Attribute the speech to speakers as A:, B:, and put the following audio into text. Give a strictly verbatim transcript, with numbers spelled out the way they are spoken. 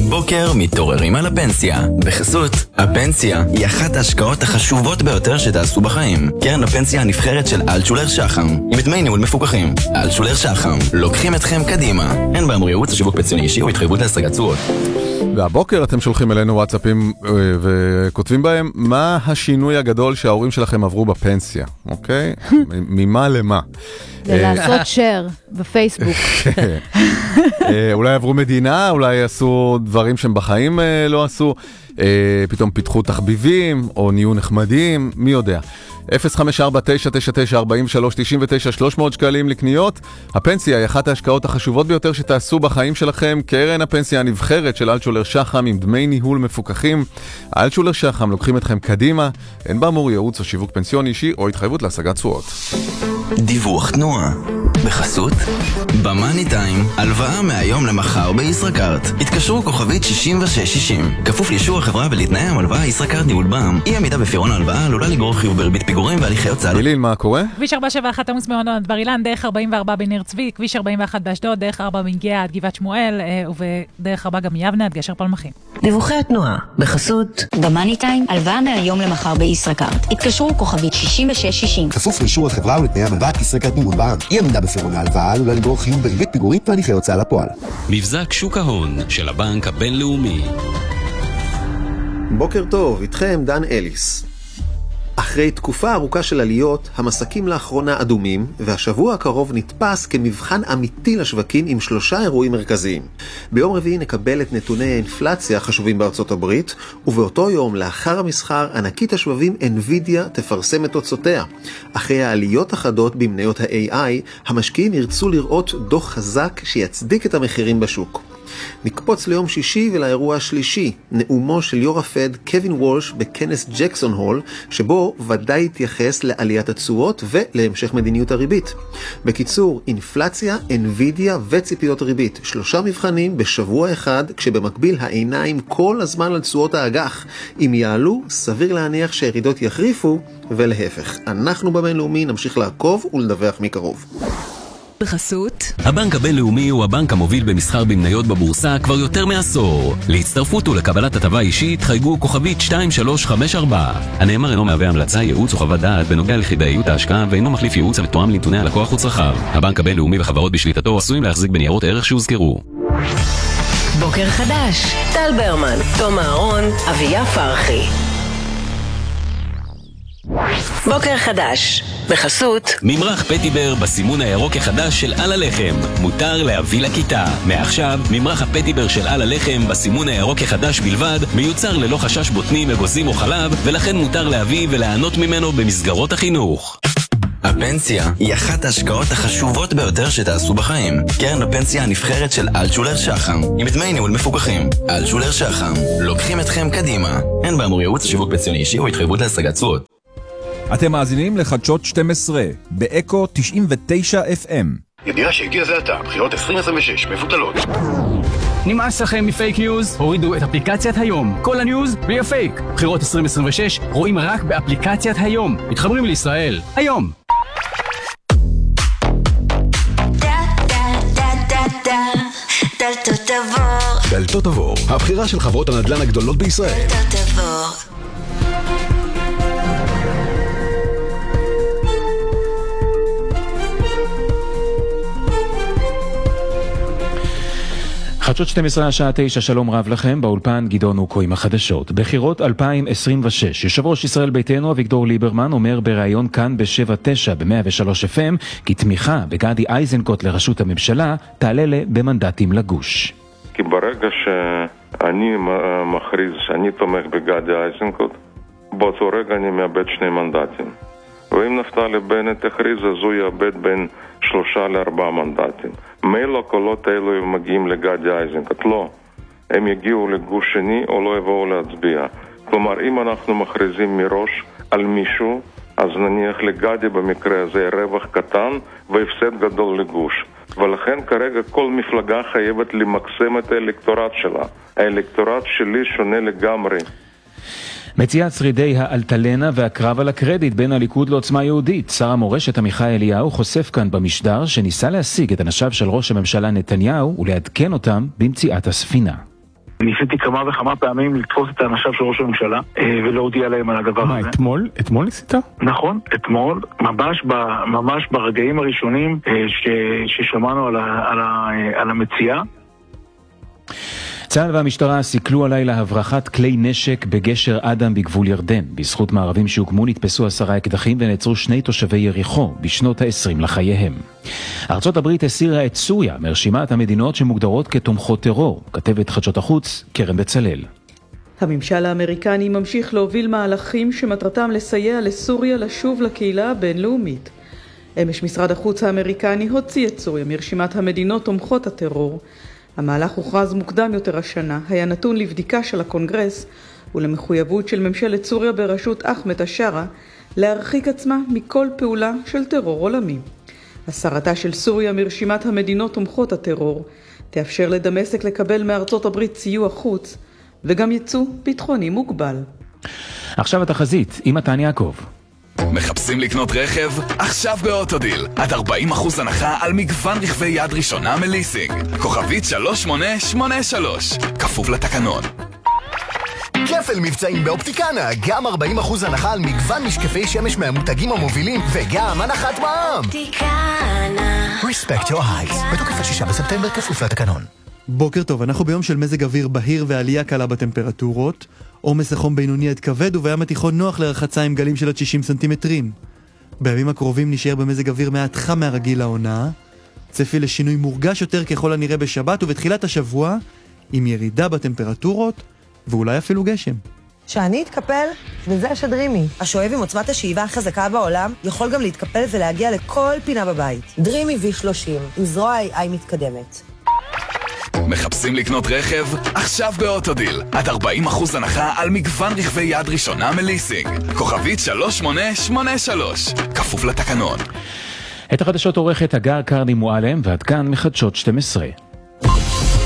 A: בוקר מתעוררים על הפנסיה. בחסות, הפנסיה היא אחת ההשקעות החשובות ביותר שתעשו בחיים. קרן הפנסיה הנבחרת של אלטשולר שחם, עם דמי ניהול מפוקחים. אלטשולר שחם, לוקחים אתכם קדימה. אין באמור ייעוץ או שיווק פנסיוני אישי או התחייבות להשגת תשואות.
B: והבוקר אתם שולחים אלינו וואטסאפים וכותבים בהם מה השינוי הגדול שההורים שלכם עברו בפנסיה, אוקיי? ממה למה?
C: ולעשות share בפייסבוק.
B: אולי עברו מדינה, אולי עשו דברים שהם בחיים לא עשו, פתאום פיתחו תחביבים או נהיו נחמדים, מי יודע. אפס חמש ארבע תשע תשע תשע ארבע שלוש תשע תשע שלוש מאות שקלים לקניות. הפנסיה היא אחת ההשקעות החשובות ביותר שתעשו בחיים שלכם. קרן הפנסיה הנבחרת של אלטשולר שחם עם דמי ניהול מפוקחים. אלטשולר שחם לוקחים אתכם קדימה. אין באמור ייעוץ או שיווק פנסיוני אישי או התחייבות להשגת תשואות.
A: דיווח תנועה בחסות במאני טיים, הלוואה מהיום למחר בישראכרט. התקשרו כוכבית שישים ושש שישים. כפוף לאישור החברה ולתנאי ההלוואה. ישראכרט ניהול בע"מ. אי עמידה בפירעון ההלוואה עלולה לגרור חיוב בריבית פיגורים והליכי הוצאה.
B: ליליל, מה קורה?
D: כביש ארבע שבע אחת עמוס מעונות בר אילן, דרך ארבעים וארבע בניר צבי, כביש ארבעים ואחת באשדוד, דרך ארבע מנגיעה עד גבעת שמואל, ודרך ארבע גם יבנה עד גשר פלמחים.
E: דיווחי התנועה בחסות במאני טיים, הלוואה מהיום למחר בישראכרט. התקשרו כוכבית שישים ושש שישים.
F: כפוף לאישור החברה ולתנאי ההלוואה. ישראכרט ניהול בע"מ. אי עמידה בפירעון ההלוואה עלולה לגרור חיוב בריבית פיגורים והליכי הוצאה לפועל.
G: מבזק שוק ההון של הבנק הבינלאומי.
H: בוקר טוב, איתכם דן אליס. אחרי תקופה ארוכה של עליות, המסקים לאחרונה אדומים, והשבוע הקרוב נתפס כמבחן אמיתי לשווקים עם שלושה אירועים מרכזיים. ביום רביעי נקבל את נתוני האינפלציה החשובים בארצות הברית, ובאותו יום לאחר המסחר ענקית השבבים NVIDIA תפרסם את תוצאותיה. אחרי העליות החדות במניות ה-איי איי, המשקיעים ירצו לראות דוח חזק שיצדיק את המחירים בשוק. נקפוץ ליום שישי ולאירוע השלישי, נאומו של יו"ר הפד קווין וולש בכנס ג'קסון הול, שבו ודאי התייחס לעליית התשואות ולהמשך מדיניות הריבית. בקיצור, אינפלציה, NVIDIA וציפיות ריבית, שלושה מבחנים בשבוע אחד, כשבמקביל העיניים כל הזמן על תשואות האג"ח. אם יעלו, סביר להניח שהירידות יחריפו, ולהפך. אנחנו בבינלאומי נמשיך לעקוב ולדווח מקרוב.
G: בחסות הבנק הבינלאומי הוא הבנק המוביל במסחר במניות בבורסה כבר יותר מעשור. להצטרפות ולקבלת הטבה אישית חייגו כוכבית שתיים שלוש חמש ארבע. הנאמר אינו מהווה המלצה, ייעוץ או חוות דעת בנוגע לכדאיות ההשקעה ואינו מחליף ייעוץ המתואם לנתוני הלקוח וצרכיו. הבנק הבינלאומי וחברות בשליטתו עשויים להחזיק בניירות ערך שהוזכרו.
E: בוקר חדש, טל ברמן, תום אהרון, אביה פרחי. בוקר חדש בחסות
G: ממרח פטיבר בסימון הירוק החדש של על הלחם, מותר להביא לכיתה. מעכשיו ממרח הפטיבר של על הלחם בסימון הירוק החדש בלבד מיוצר ללא חשש בוטנים, אגוזים או חלב, ולכן מותר להביא וליהנות ממנו במסגרות החינוך.
A: הפנסיה היא אחת ההשקעות החשובות ביותר שתעשו בחיים. קרן הפנסיה הנבחרת של אלטשולר שחם, עם דמי ניהול מפוקחים. אלטשולר שחם, לוקחים אתכם קדימה. אין באמור ייעוץ או שיווק פנסיוני אישי או התחייבות להשגת תשואות.
I: אתם מאזינים לחדשות שתים עשרה, באקו תשעים ותשע אף אם.
J: ידיעה שהגיע זה עתה, בחירות עשרים עשרים ושש מבוטלות.
K: נמאס לכם מפייק ניוז? הורידו את אפליקציית היום. כל הניוז בלי הפייק. בחירות עשרים עשרים ושש רואים רק באפליקציית היום. מתחברים לישראל. היום.
J: דלתות עבור. דלתות עבור, הבחירה של חברות הנדל"ן הגדולות בישראל. דלתות עבור.
L: חדשות שתים עשרה השעה תשע, שלום רב לכם, באולפן גדעון אוקו עם החדשות. בחירות אלפיים עשרים ושש, יושב ראש ישראל ביתנו אביגדור ליברמן אומר בראיון כאן ב-שבע תשע ב-מאה ושלוש אף אם כי תמיכה בגדי איזנקוט לראשות הממשלה תעלה במנדטים לגוש.
M: כי ברגע שאני מכריז שאני תומך בגדי איזנקוט, באותו רגע אני מאבד שני מנדטים. ואם נפתלי בנט הכריז, אז הוא יאבד בין שלושה לארבעה מנדטים. מילא הקולות האלו הם מגיעים לגדי איזנקוט? לא. הם יגיעו לגוש שני או לא יבואו להצביע. כלומר, אם אנחנו מכריזים מראש על מישהו, אז נניח לגדי במקרה הזה רווח קטן והפסד גדול לגוש. ולכן כרגע כל מפלגה חייבת למקסם את האלקטורט שלה. האלקטורט שלי שונה לגמרי.
L: מציאת שרידי האלטלנה והקרב על הקרדיט בין הליכוד לעוצמה יהודית. שר המורשת עמיחי אליהו חושף כאן במשדר שניסה להשיג את אנשיו של ראש הממשלה נתניהו ולעדכן אותם במציאת הספינה.
N: ניסיתי כמה וכמה פעמים לתפוס את האנשיו של ראש הממשלה ולהודיע להם על הדבר הזה.
O: מה, אתמול? אתמול ניסית?
N: נכון, אתמול, ממש, ב, ממש ברגעים הראשונים ש, ששמענו על, ה, על, ה, על המציאה.
L: צה"ל והמשטרה סיכלו הלילה הברחת כלי נשק בגשר אדם בגבול ירדן. בזכות מערבים שהוקמו נתפסו עשרה אקדחים ונעצרו שני תושבי יריחו בשנות ה-עשרים לחייהם. ארצות הברית הסירה את סוריה מרשימת המדינות שמוגדרות כתומכות טרור. כתבת חדשות החוץ קרן בצלאל.
P: הממשל האמריקני ממשיך להוביל מהלכים שמטרתם לסייע לסוריה לשוב לקהילה הבינלאומית. אמש משרד החוץ האמריקני הוציא את סוריה מרשימת המדינות תומכות הטרור. המהלך הוכרז מוקדם יותר השנה, היה נתון לבדיקה של הקונגרס ולמחויבות של ממשלת סוריה בראשות אחמד השרה להרחיק עצמה מכל פעולה של טרור עולמי. הסרתה של סוריה מרשימת המדינות תומכות הטרור תאפשר לדמשק לקבל מארצות הברית סיוע חוץ וגם ייצוא ביטחוני מוגבל.
L: עכשיו התחזית עם מתן יעקב.
Q: מחפשים לקנות רכב? עכשיו באוטודיל. עד ארבעים אחוז הנחה על מגוון רכבי יד ראשונה מליסינג. כוכבית שלוש שמונה שמונה שלוש. כפוף לתקנון.
R: כפל מבצעים באופטיקנה. גם ארבעים אחוז הנחה על מגוון משקפי שמש מהמותגים המובילים וגם הנחת מע"מ. אופטיקנה. Respect your eyes. בתוקף השישה בספטמבר כפוף לתקנון.
S: בוקר טוב, אנחנו ביום של מזג אוויר בהיר ועלייה קלה בטמפרטורות. עומס החום בינוני עד כבד ובים התיכון נוח לרחצה עם גלים של עד שישים סנטימטרים. בימים הקרובים נשאר במזג אוויר מעט חם מהרגיל לעונה. צפי לשינוי מורגש יותר ככל הנראה בשבת ובתחילת השבוע, עם ירידה בטמפרטורות ואולי אפילו גשם.
T: שאני אתקפל, וזה השדרימי. השואב עם עוצמת השאיבה החזקה בעולם יכול גם להתקפל ולהגיע לכל פינה בבית. דרימי וי שלושים, עם זרוע איי איי מתקדמת.
Q: מחפשים לקנות רכב? עכשיו באוטודיל. עד ארבעים אחוז הנחה על מגוון רכבי יד ראשונה מליסינג. כוכבית שלוש שמונה שמונה שלוש. כפוף לתקנון.
L: את החדשות עורכת הגר קרני מועלם ועד כאן מחדשות שתים עשרה.